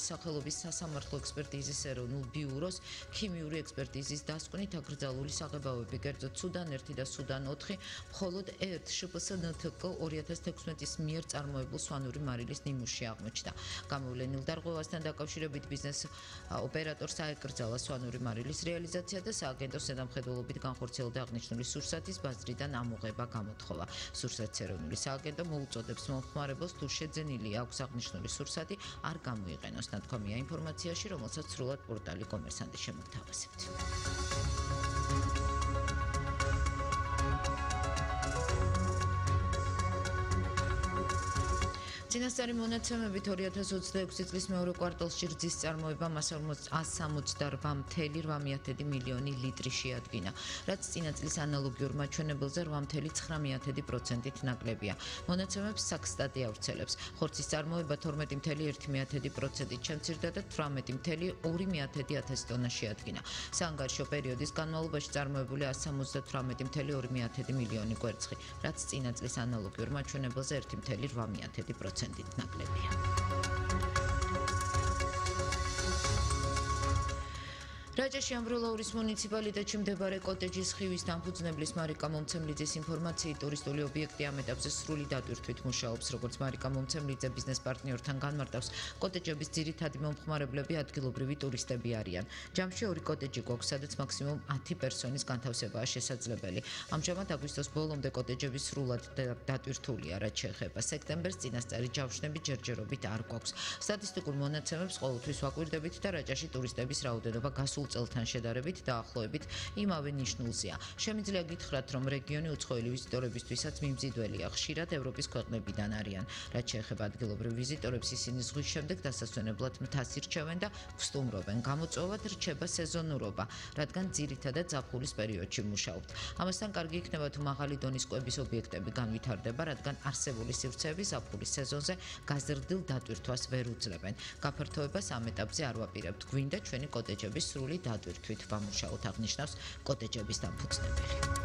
სახელობის სასამართლო ექსპერტიზის ეროვნულ ბიუროს ქიმიური ექსპერტიზის დასკვნით აკრძალული საღებავები, კერძოდ სუდან 1 და სუდან 4, მხოლოდ ერთ შპს-ნთკ 2016-ის მიერ წარმოებულ სვანური მარილის ნიმუშში აღმოჩნდა. გამოვლენილ დარღვევასთან დაკავშირებით ბიზნეს ოპერატორს აეკრძალა სვანური მარილის რეალიზაცია და სააგენტოს ზედამხედველობით განხორციელდა აღნიშნული სურსათის ბაზრიდან ამოღება გამოთხოვა. სურსათის ეროვნული სააგენტო მოუწოდებს მომხმარებელს თუ შეძენილი აქვს აღნიშნული სურსათი არ გამოიყენოს. ნათქვამია ინფორმაციაში, რომელსაც სრულად პორტალი კომერსანტი შემოგთავაზებთ. წინასწარი მონაცემებით 2026 წლის მეორე კვარტალში რძის წარმოება 168 მილიონი ლიტრი შეადგინა, რაც წინა წლის ანალოგიურ მაჩვენებელზე 8,9%-ით ნაკლებია. მონაცემებს საქსტატი ავრცელებს. ხორცის წარმოება 12,1%-ით შემცირდა და 18,2 ტონა შეადგინა. საანგარიშო პერიოდის განმავლობაში წარმოებული 178,2 მილიონი კვერცხი, რაც წინა წლის ანალოგიურ მაჩვენებელზე 1,8%-ით ნაკლებია. რაჭაში ამბროლაურის მუნიციპალიტეტში მდებარე კოტეჯის ხივის დამფუძნებლის მარიკა მომცემლიძის ინფორმაციით, ტურისტული ობიექტი ამ ეტაპზე სრული დატვირთვით მუშაობს. როგორც მარიკა მომცემლიძე ბიზნეს პარტნიორთან განმარტავს, კოტეჯების ძირითადი მომხმარებლები ადგილობრივი ტურისტები არიან. ჯამში 2 კოტეჯი გვაქვს, სადაც მაქსიმუმ 10 პერსონის განთავსებაა შესაძლებელი. ამჟამად აგვისტოს ბოლომდე კოტეჯები სრულად დატვირთულია, რაც შეეხება სექტემბერს, წინასწარი ჯავშნები ჯერჯერობით არ გვაქვს. სტატისტიკურ მონაცემებს ყოველთვის ვაკვირდებით და რაჭაში ტურისტების რაოდენობა გასულ წელთან შედარებით დაახლოებით იმავე ნიშნულზეა. შემიძლია გითხრათ, რომ რეგიონი უცხოელი ვიზიტორებისთვისაც მიმზიდველია, ხშირად ევროპის ქვეყნებიდან არიან. რაც შეეხება ადგილობრივ ვიზიტორებს, ისინი ზღვის შემდეგ დასასვენებლად მთას ირჩევენ და ვსტუმრობენ. გამოწვევად რჩება სეზონურობა, რადგან ძირითადად ზაფხულის პერიოდში მუშაობთ. ამასთან კარგი იქნება თუ მაღალი დონის კვების ობიექტები განვითარდება, რადგან არსებული სივრცეები ზაფხულის სეზონზე გაზრდილ დატვირთვას ვერ უძლებენ. გაფართოებას ამ ეტაპზე არ ვაპირებთ. გვინდა ჩვენი კოტეჯების სრული დატვირთვით ვამუშაოთ, აღნიშნავს კოტეჯების დამფუძნებელი.